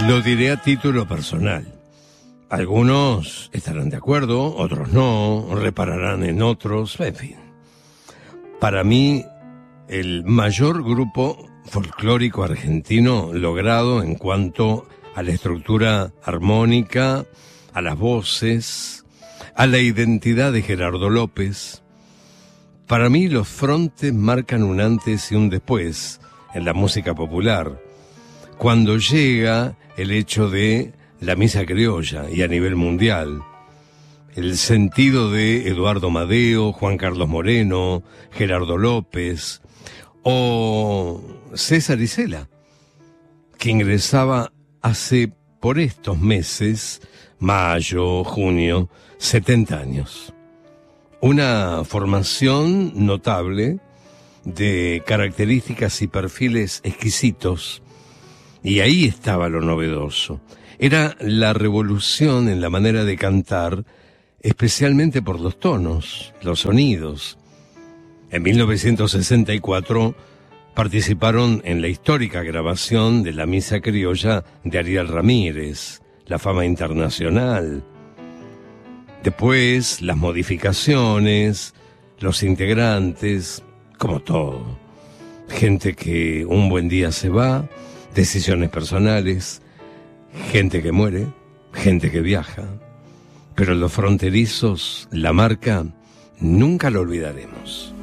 Lo diré a título personal. Algunos estarán de acuerdo, otros no, repararán en otros, en fin. Para mí, el mayor grupo folclórico argentino logrado en cuanto a la estructura armónica, a las voces, a la identidad de Gerardo López. Para mí los Frontes marcan un antes y un después en la música popular, cuando llega el hecho de la misa criolla y a nivel mundial, el sentido de Eduardo Madeo, Juan Carlos Moreno, Gerardo López o César Isela, que ingresaba hace por estos meses, mayo, junio, 70 años. Una formación notable de características y perfiles exquisitos, y ahí estaba lo novedoso. Era la revolución en la manera de cantar, especialmente por los tonos, los sonidos. En 1964 participaron en la histórica grabación de la Misa Criolla de Ariel Ramírez, la fama internacional. Después, las modificaciones, los integrantes, como todo. Gente que un buen día se va, decisiones personales, gente que muere, gente que viaja. Pero los fronterizos, la marca, nunca lo olvidaremos.